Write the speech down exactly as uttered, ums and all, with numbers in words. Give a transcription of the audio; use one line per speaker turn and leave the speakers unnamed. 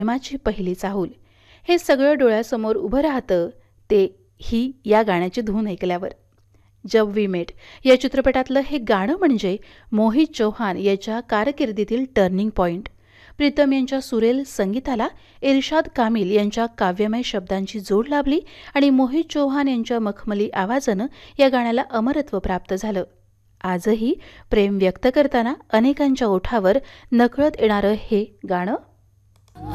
प्रेमाची पहिली चाहूल हे सगळं डोळ्यासमोर उभं राहतं ते ही या गाण्याची धून ऐकल्यावर. जब वी मेट या चित्रपटातलं हे गाणं म्हणजे मोहित चौहान याच्या कारकिर्दीतील टर्निंग पॉइंट. प्रीतम यांच्या सुरेल संगीताला इरशाद कामिल यांच्या काव्यमय शब्दांची जोड लाभली आणि मोहित चौहान यांच्या मखमली आवाजानं या गाण्याला अमरत्व प्राप्त झालं. आजही प्रेम व्यक्त करताना अनेकांच्या ओठावर नकळत येणारं हे गाणं